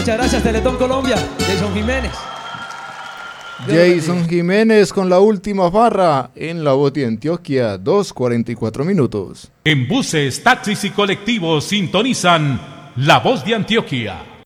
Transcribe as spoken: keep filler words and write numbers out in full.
Muchas gracias, Teletón Colombia. Jason Jiménez. Jason Jiménez con la última farra en La Voz de Antioquia, dos cuarenta y cuatro minutos. En buses, taxis y colectivos sintonizan La Voz de Antioquia.